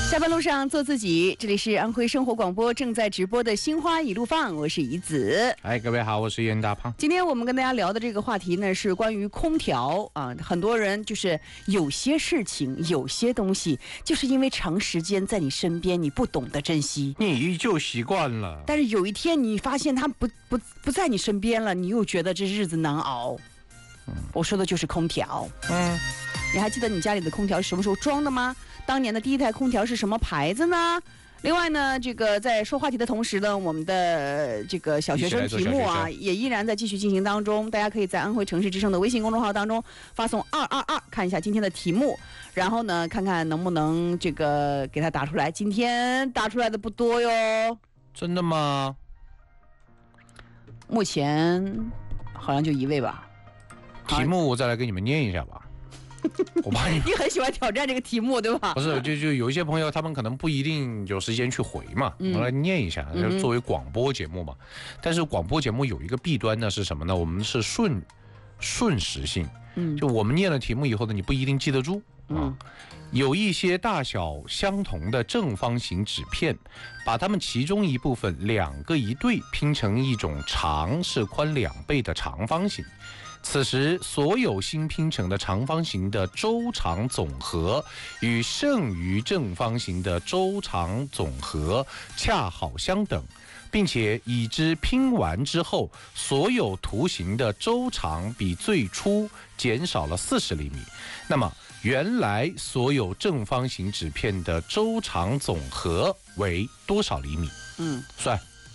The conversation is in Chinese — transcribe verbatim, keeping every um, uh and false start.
下班路上做自己，这里是安徽生活广播正在直播的心花一路放，我是怡子。 哎，各位好，我是严大胖。 今天我们跟大家聊的这个话题呢，是关于空调啊。很多人就是有些事情，有些东西，就是因为长时间在你身边，你不懂得珍惜， 你就习惯了。 但是有一天你发现它不不不在你身边了，你又觉得这日子难熬。嗯、我说的就是空调。 嗯， 你还记得你家里的空调是什么时候装的吗？当年的第一台空调是什么牌子呢？另外呢，这个在说话题的同时呢，我们的这个小学生题目啊，也依然在继续进行当中。大家可以在安徽城市之声的微信公众号当中发送二二二，看一下今天的题目，然后呢，看看能不能这个给它打出来。今天打出来的不多哟。 真的吗？ 目前好像就一位吧。 题目我再来给你们念一下吧。我怕你你很喜欢挑战这个题目，对吧？ 不是，就就有一些朋友，他们可能不一定有时间去回嘛。嗯、我来念一下，就是作为广播节目嘛。嗯、但是广播节目有一个弊端呢，是什么呢？我们是瞬瞬时性。嗯，就我们念了题目以后呢，你不一定记得住。嗯，有一些大小相同的正方形纸片，把它们其中一部分两个一对拼成一种长是宽两倍的长方形。此时，所有新拼成的长方形的周长总和与剩余正方形的周长总和恰好相等，并且已知拼完之后，所有图形的周长比最初减少了四十厘米。那么，原来所有正方形纸片的周长总和为多少厘米？嗯，算